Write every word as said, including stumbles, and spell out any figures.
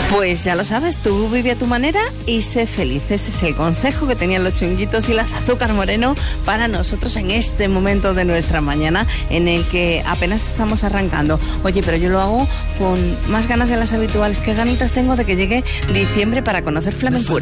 Pues ya lo sabes, tú vive a tu manera y sé feliz. Ese es el consejo que tenían los Chunguitos y las Azúcar Moreno para nosotros en este momento de nuestra mañana en el que apenas estamos arrancando. Oye, pero yo lo hago con más ganas de las habituales. ¿Qué ganitas tengo de que llegue diciembre para conocer Flamencura?